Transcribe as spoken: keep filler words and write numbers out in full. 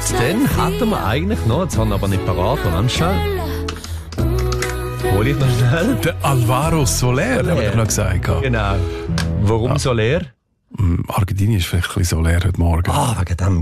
dann hatten wir eigentlich noch, jetzt haben wir aber nicht parat, ganz schnell. Hol ich noch schnell. Der Alvaro Soler, Soler. Haben wir doch noch gesagt. Genau. Warum ja. Soler? Argentinien ist vielleicht ein bisschen Soler heute Morgen. Ah, wegen dem,